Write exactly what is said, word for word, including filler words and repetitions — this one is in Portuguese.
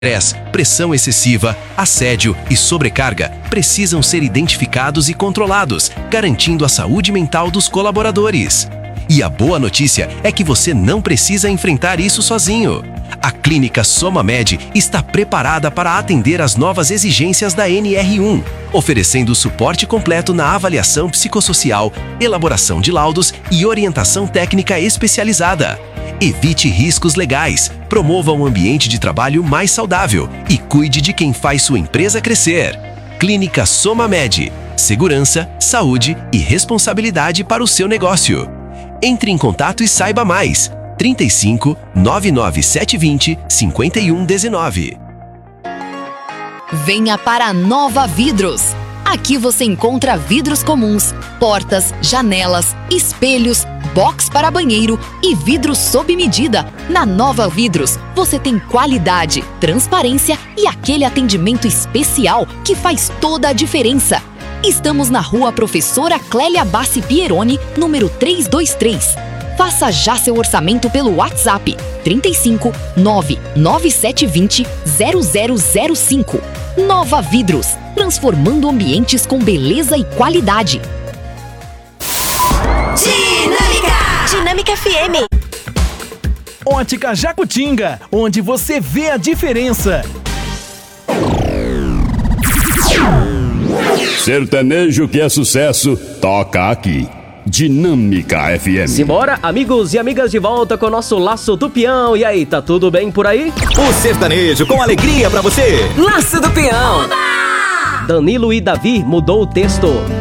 Estresse, pressão excessiva, assédio e sobrecarga precisam ser identificados e controlados, garantindo a saúde mental dos colaboradores. E a boa notícia é que você não precisa enfrentar isso sozinho. A Clínica SomaMed está preparada para atender às novas exigências da N R um, oferecendo suporte completo na avaliação psicossocial, elaboração de laudos e orientação técnica especializada. Evite riscos legais, promova um ambiente de trabalho mais saudável e cuide de quem faz sua empresa crescer. Clínica SomaMed. Segurança, saúde e responsabilidade para o seu negócio. Entre em contato e saiba mais. trinta e cinco, nove nove sete vinte, cinquenta e um dezenove. Venha para a Nova Vidros. Aqui você encontra vidros comuns, portas, janelas, espelhos, box para banheiro e vidros sob medida. Na Nova Vidros, você tem qualidade, transparência e aquele atendimento especial que faz toda a diferença. Estamos na Rua Professora Clélia Bassi Pieroni, número trezentos e vinte e três. Faça já seu orçamento pelo WhatsApp trinta e cinco, nove nove sete vinte, zero zero zero cinco. Nova Vidros, transformando ambientes com beleza e qualidade. Dinâmica! Dinâmica F M. Ótica Jacutinga, onde você vê a diferença. Sertanejo que é sucesso, toca aqui. Dinâmica F M. Simbora, amigos e amigas, de volta com o nosso Laço do Peão. E aí, tá tudo bem por aí? O sertanejo com alegria pra você. Laço do Peão. Danilo e Davi mudou o texto.